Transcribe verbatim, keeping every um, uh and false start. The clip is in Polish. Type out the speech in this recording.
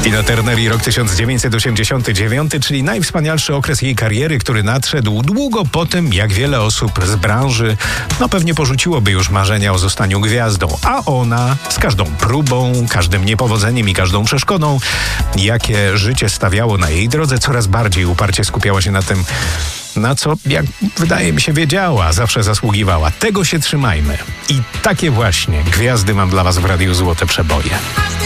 Tina Turner i rok tysiąc dziewięćset osiemdziesiąty dziewiąty, czyli najwspanialszy okres jej kariery, który nadszedł długo po tym, jak wiele osób z branży no pewnie porzuciłoby już marzenia o zostaniu gwiazdą, a ona z każdą próbą, każdym niepowodzeniem i każdą przeszkodą, jakie życie stawiało na jej drodze, coraz bardziej uparcie skupiała się na tym, na co, jak wydaje mi się, wiedziała, zawsze zasługiwała. Tego się trzymajmy. I takie właśnie gwiazdy mam dla was w Radiu Złote Przeboje.